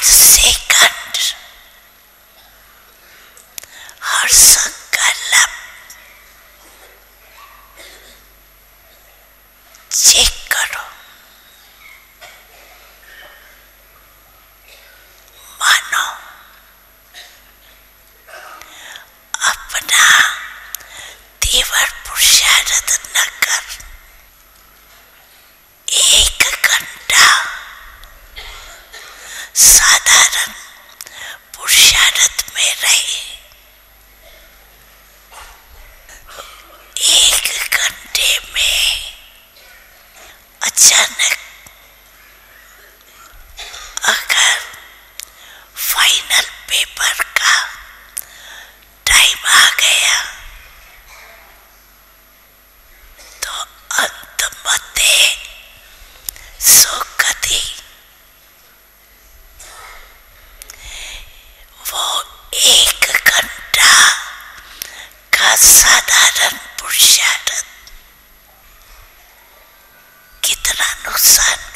हर second, हर संकल्प check करो, मानो अपना तीव्र पुरुषार्थ न कर, 1 घंटा साधारण पुरुषार्थ में रहे। 1 घंटे में अचानक अगर फाइनल पेपर का टाइम आ गया तो अंत मते सुखदी वो 1 घंटा का साधारण पुरुषार्थ कितना नुकसान